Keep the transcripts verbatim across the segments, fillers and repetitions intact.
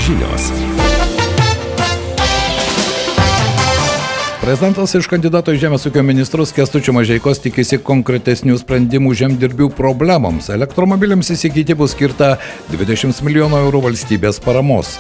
žinios. Prezidentas iš kandidato į Žemės ūkio ministrus Kęstučio Mažeikos tikisi konkretesnių sprendimų žemdirbių problemoms. Elektromobiliams įsigyti bus skirta dvidešimt milijonų eurų valstybės paramos.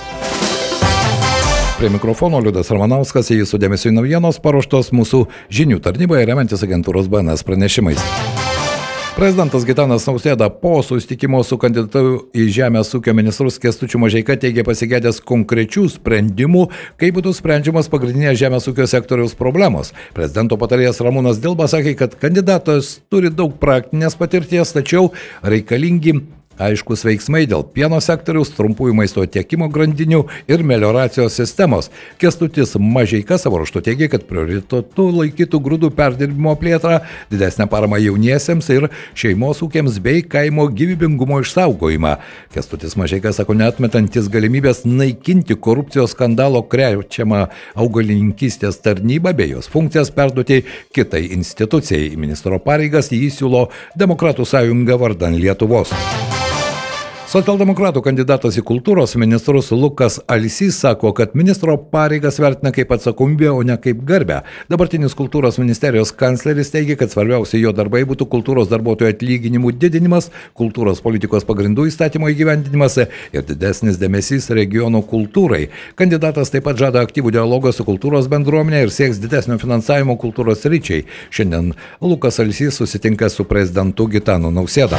Prie mikrofono Liudas Ramanauskas, jį su dėmesiu į naujienos paruoštos mūsų žinių tarnyboje remiantis agentūros B N S pranešimais. Prezidentas Gitanas Nausėda po susitikimo su kandidatu į Žemės ūkio ministrus Kęstučiu Mažeika teigė pasigedęs konkrečių sprendimų, kaip būtų sprendžiamas pagrindinės žemės ūkio sektoriaus problemos. Prezidento patarėjas Ramūnas Dilba sakė, kad kandidatas turi daug praktinės patirties, tačiau reikalingi aiškus veiksmai dėl pieno sektoriaus, trumpųjų maisto tiekimo grandinių ir melioracijos sistemos. Kęstutis Mažeika savo ruožtu teigė, kad prioritetu laikytų grūdų perdirbimo plėtrą, didesnę paramą jauniesiems ir šeimos ūkiams bei kaimo gyvybingumo išsaugojimą. Kęstutis Mažeika sako, neatmetantis galimybės naikinti korupcijos skandalo krečiamą augalininkystės tarnybą bei jos funkcijas perduoti kitai institucijai. Į ministro pareigas jį siūlo Demokratų sąjunga vardan Lietuvos. Socialdemokratų kandidatas į kultūros ministrus Lukas Alsys sako, kad ministro pareigas vertina kaip atsakomybę, o ne kaip garbę. Dabartinis kultūros ministerijos kancleris teigia, kad svarbiausia jo darbai būtų kultūros darbuotojų atlyginimų didinimas, kultūros politikos pagrindų įstatymo įgyvendinimas ir didesnis dėmesys regionų kultūrai. Kandidatas taip pat žada aktyvų dialogą su kultūros bendruomenė ir sieks didesnio finansavimo kultūros sričiai. Šiandien Lukas Alsys susitinka su prezidentu Gitanu Nausėda.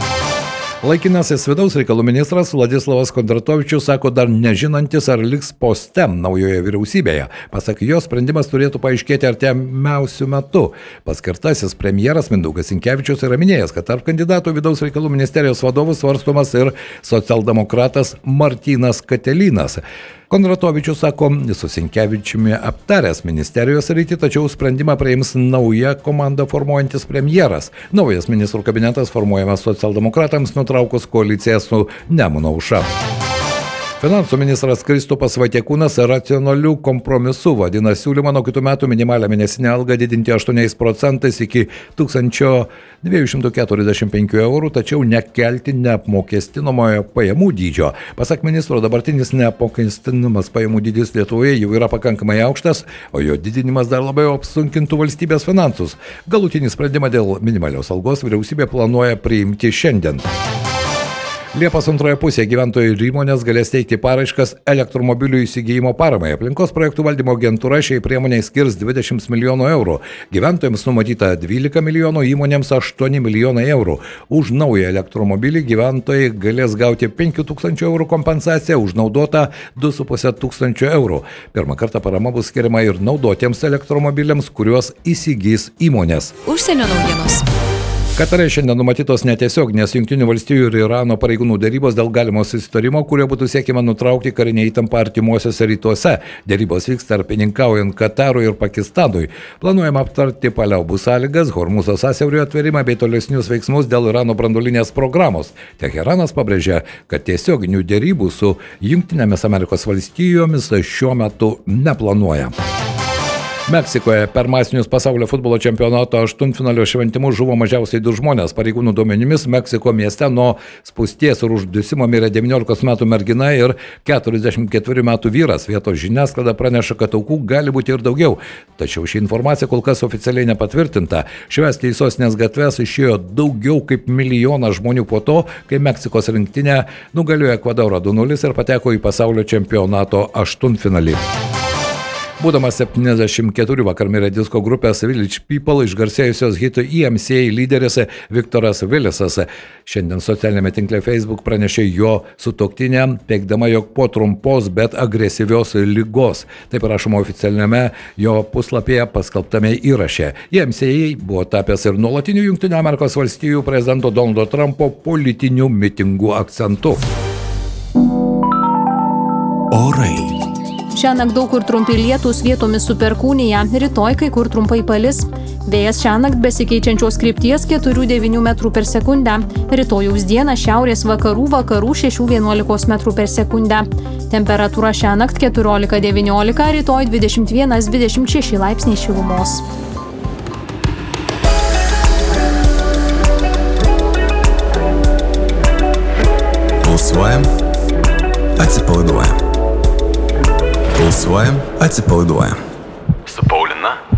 Laikinasis vidaus reikalų ministras Vladislavas Kondratovičius sako dar nežinantis, ar liks poste naujoje vyriausybėje. Pasak jo, sprendimas turėtų paaiškėti artimiausiu metu. Paskirtasis premjeras Mindaugas Sinkevičius yra minėjęs, kad tarp kandidatų vidaus reikalų ministerijos vadovų svarstomas ir socialdemokratas Martynas Katelynas. Kondratovičius sako, su Sinkevičiumi aptaręs ministerijos rytį, tačiau sprendimą priims nauja komanda formuojantis premjeras. Naujas ministrų kabinetas formuojamas socialdemokratams nutraukus koaliciją su Nemuno aušra. Finansų ministras Kristupas Vaitiekūnas racionalių kompromisų vadina siūlymą nuo kitų metų minimalią mėnesinę algą didinti aštuoniais procentais iki tūkstančio dviejų šimtų keturiasdešimt penkių eurų, tačiau nekelti neapmokestinamojo pajamų dydžio. Pasak ministro, dabartinis neapmokestinamas pajamų dydis Lietuvoje jau yra pakankamai aukštas, o jo didinimas dar labiau apsunkintų valstybės finansus. Galutinį sprendimą dėl minimalios algos vyriausybė planuoja priimti šiandien. Liepos antroje pusėje gyventojai ir įmonės galės teikti paraiškas elektromobilių įsigijimo paramai. Aplinkos projektų valdymo agentūra šiai priemoniai skirs dvidešimt milijonų eurų. Gyventojams numatyta dvylika milijonų, įmonėms aštuoni milijonai eurų. Už naują elektromobilį gyventojai galės gauti penkių tūkstančių eurų kompensaciją, už naudotą du su puse tūkstančio eurų. Pirmą kartą parama bus skiriama ir naudotiems elektromobiliams, kuriuos įsigys įmonės. Užsienio naujienos. Katare šiandien numatytos netiesioginės Jungtinių valstijų ir Irano pareigūnų dėrybos dėl galimo susitarimo, kurio būtų siekiama nutraukti karinę įtampą artimuosiuose rytuose. Dėrybos vyks tarpininkaujant Katarui ir Pakistanui. Planuojama aptarti paliaubų sąlygas, Hormūzo sąsiaurio atvėrimą bei tolesnius veiksmus dėl Irano branduolinės programos. Teheranas pabrėžia, kad tiesioginių dėrybų su Jungtinėmis Amerikos valstijomis šiuo metu neplanuoja. Meksikoje per masinius pasaulio futbolo čempionato aštuntfinalio šventimus žuvo mažiausiai du žmonės. Pareigūnų duomenimis Meksiko mieste nuo spūsties ir uždusimo mirė devyniolikos metų mergina ir keturiasdešimt ketverių metų vyras. Vietos žiniasklaida praneša, kad aukų gali būti ir daugiau. Tačiau ši informacija kol kas oficialiai nepatvirtinta. Švęsti į sostinės gatves išėjo daugiau kaip milijonas žmonių po to, kai Meksikos rinktinė nugalėjo Ekvadorą du nulis ir pateko į pasaulio čempionato aštuntfinalį. Būdamas septyniasdešimt keturių vakar mirė disko grupės Village People išgarsėjusios hitų E M C A lyderis Viktoras Vilisas. Šiandien socialinėme tinkle Facebook pranešė jo sutuoktinę, teigdama, jog po trumpos, bet agresyvios ligos. Taip rašoma oficialiame jo puslapyje paskelbtame įraše. E M C A buvo tapęs ir nuolatiniu Jungtinių Amerikos valstijų prezidento Donaldo Trumpo politinių mitingų akcentu. Orai. Šiąnakt daug kur trumpi lietūs, vietomis su perkūnija, rytoj kai kur trumpai palis. Vėjas šiąnakt besikeičiančios krypties keturi devyni metrų per sekundę. Rytojaus dieną šiaurės vakarų vakarų šeši vienuolika metrų per sekundę. Temperatūra šiąnakt keturiolika devyniolika, rytoj dvidešimt vienas dvidešimt šeši laipsniai šilumos. Balsuojam, atsipalaiduojam. Pulsuojam, atsipalaiduojam. Su Paulina